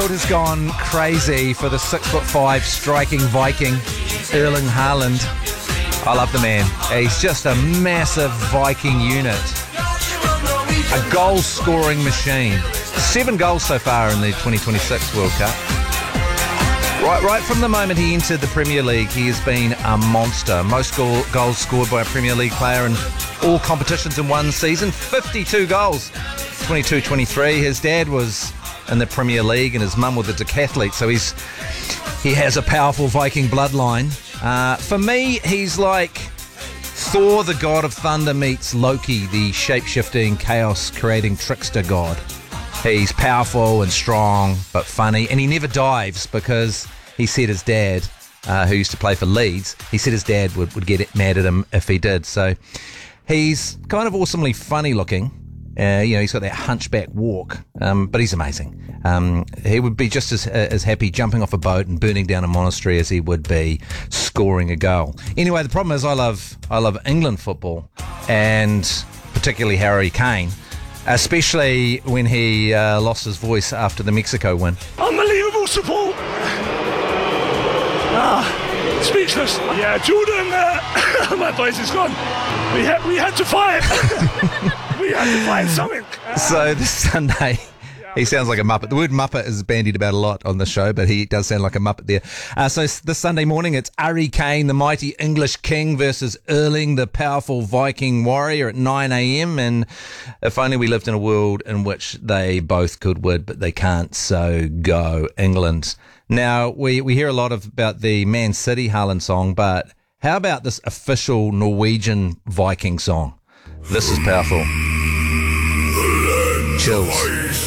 world has gone crazy for the 6'5" striking Viking, Erling Haaland. I love the man. He's just a massive Viking unit. A goal-scoring machine. 7 goals so far in the 2026 World Cup. Right from the moment he entered the Premier League, he has been a monster. Most goals scored by a Premier League player in all competitions in one season. 52 goals. 22-23. His dad was in the Premier League and his mum was a decathlete, so he has a powerful Viking bloodline. For me, he's like Thor, the god of thunder, meets Loki, the shape-shifting, chaos-creating trickster god. He's powerful and strong, but funny, and he never dives because he said his dad, who used to play for Leeds, he said his dad would get mad at him if he did. So he's kind of awesomely funny looking. He's got that hunchback walk, but he's amazing. He would be just as happy jumping off a boat and burning down a monastery as he would be scoring a goal. Anyway, the problem is I love England football, and particularly Harry Kane, especially when he lost his voice after the Mexico win. Unbelievable support. Speechless. Yeah, Jordan, my voice is gone. We had to fight. We had to find something. So this Sunday, he sounds like a Muppet. The word Muppet is bandied about a lot on the show, but he does sound like a Muppet there. So this Sunday morning, it's Harry Kane, the mighty English king, versus Erling, the powerful Viking warrior, at 9 a.m. And if only we lived in a world in which they both could win, but they can't. So go England. Now, we hear a lot about the Man City Haaland song, but how about this official Norwegian Viking song? This is powerful. Chills.